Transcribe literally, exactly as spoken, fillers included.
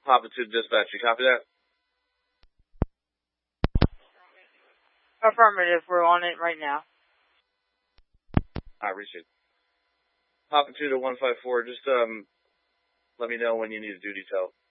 Papa two dispatch, you copy that? Affirmative, we're on it right now. I received. Papa two to one five four, just um, let me know when you need a duty tell.